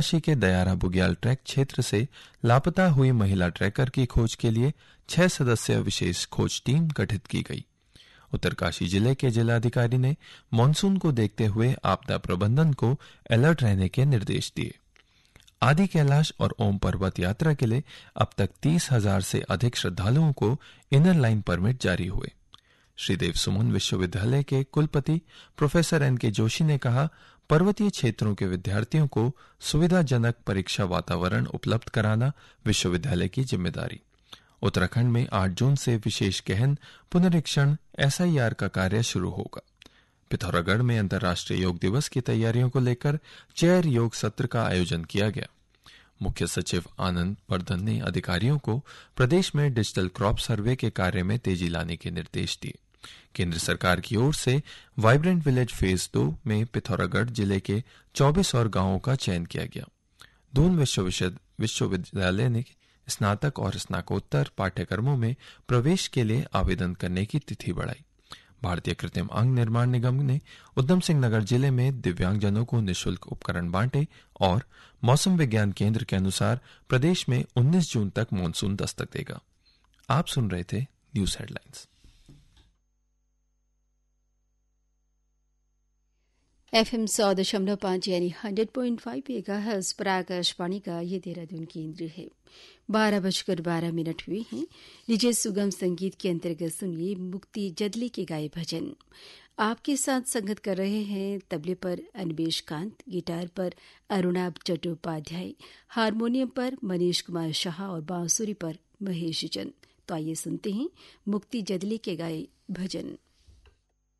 उत्तरकाशी के दयारा बुग्याल ट्रैक क्षेत्र से लापता हुई महिला ट्रैकर की खोज के लिए 6 सदस्यीय विशेष खोज टीम गठित की गई। उत्तरकाशी जिले के जिलाधिकारी ने मानसून को देखते हुए आपदा प्रबंधन को अलर्ट रहने के निर्देश दिए। आदि कैलाश और ओम पर्वत यात्रा के लिए अब तक 30,000 से अधिक श्रद्धालुओं को इनर लाइन परमिट जारी हुए। श्रीदेव सुमन विश्वविद्यालय के कुलपति प्रोफेसर एन.के. जोशी ने कहा, पर्वतीय क्षेत्रों के विद्यार्थियों को सुविधाजनक परीक्षा वातावरण उपलब्ध कराना विश्वविद्यालय की जिम्मेदारी। उत्तराखंड में 8 जून से विशेष गहन पुनरीक्षण SIR का कार्य शुरू होगा। पिथौरागढ़ में अंतर्राष्ट्रीय योग दिवस की तैयारियों को लेकर चेयर योग सत्र का आयोजन किया गया। मुख्य सचिव आनंद वर्धन ने अधिकारियों को प्रदेश में डिजिटल क्रॉप सर्वे के कार्य में तेजी लाने के निर्देश दिए। केंद्र सरकार की ओर से वाइब्रेंट विलेज फेज 2 में पिथौरागढ़ जिले के 24 और गांवों का चयन किया गया। दून विश्वविद्यालय ने स्नातक और स्नातकोत्तर पाठ्यक्रमों में प्रवेश के लिए आवेदन करने की तिथि बढ़ाई। भारतीय कृत्रिम अंग निर्माण निगम ने उधम सिंह नगर जिले में दिव्यांगजनों को निःशुल्क उपकरण बांटे और मौसम विज्ञान केंद्र के अनुसार प्रदेश में 19 जून तक मानसून दस्तक देगा। आप सुन रहे थे न्यूज हेडलाइंस। FM 100.5 यानी 100.5 मेगाहर्ट्ज पर आकाशवाणी का ये देहरादून केंद्र है। 12:12 हुए हैं। लीजिए सुगम संगीत के अंतर्गत सुनिए मुक्ति जदली के गाए भजन। आपके साथ संगत कर रहे हैं तबले पर अनवेश कांत, गिटार पर अरुणाभ चट्टोपाध्याय, हारमोनियम पर मनीष कुमार शाह और बांसुरी पर महेश चंद। तो आइए सुनते हैं मुक्ति जदली के गाए भजन।